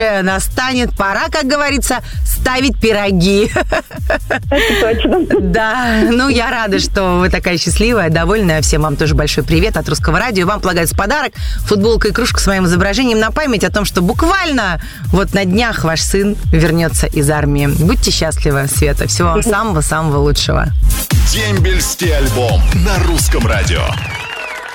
настанет пора, как говорится, ставить пироги. Это точно. Да, ну я рада, что вы такая счастливая, довольная. Всем вам тоже большой привет от Русского радио. Вам полагается подарок, футболка и кружка с моим изображением на память о том, что буквально вот на днях ваш сын вернется из армии. Будьте счастливы, Света. Всего вам самого-самого лучшего. Дембельский альбом на Русском радио.